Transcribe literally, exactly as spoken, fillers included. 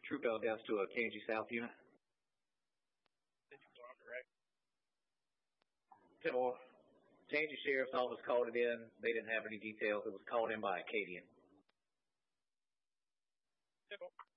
Troop L down to a K N G South unit. Direct. ten four. K N G Sheriff's Office called it in. They didn't have any details. It was called in by Acadian. ten four.